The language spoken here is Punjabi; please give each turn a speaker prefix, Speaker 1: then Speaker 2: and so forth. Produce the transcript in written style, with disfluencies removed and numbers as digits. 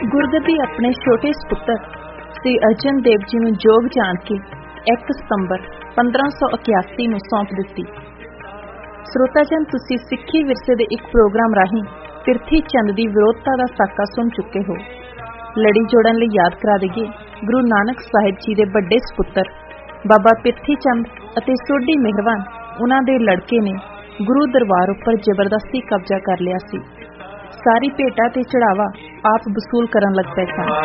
Speaker 1: ਗੁਰਗੱਦੀ ਆਪਣੇ ਛੋਟੇ ਸੁਪੁੱਤਰ ਸ੍ਰੀ ਅਰਜਨ ਦੇਵ ਜੀ ਨੂੰ ਜੋਗ ਜਾਣ ਕੇ 1 ਸਤੰਬਰ 1581 ਨੂੰ ਸੌਂਪ ਦਿੱਤੀ। ਸਰੋਤਾਜਨ, ਤੁਸੀਂ ਸਿੱਖੀ ਵਿਰਸੇ ਦੇ ਇੱਕ ਪ੍ਰੋਗਰਾਮ ਰਾਹੀਂ ਪਿਰਥੀ ਚੰਦ ਦੀ ਵਿਰੋਧਤਾ ਦਾ ਸਾਕਾ ਸੁਣ ਚੁੱਕੇ ਹੋ। ਲੜੀ ਜੋੜਨ ਲਈ ਯਾਦ ਕਰਾ ਦਈਏ, ਗੁਰੂ ਨਾਨਕ ਸਾਹਿਬ ਜੀ ਦੇ ਵੱਡੇ ਸੁਪੁੱਤਰ ਬਾਬਾ ਪਿਰਥੀ ਚੰਦ ਅਤੇ ਸੋਢੀ ਮਿਹਰਵਾਨ ਉਹਨਾਂ ਦੇ ਲੜਕੇ ਨੇ ਗੁਰੂ ਦਰਬਾਰ ਉੱਪਰ ਜ਼ਬਰਦਸਤੀ ਕਬਜ਼ਾ ਕਰ ਲਿਆ ਸੀ। ਸਾਰੀ ਭੇਟਾ ਤੇ ਚੜਾਵਾ ਆਪ ਵਸੂਲ ਕਰਨ ਲੱਗ ਪਏ ਸਨ।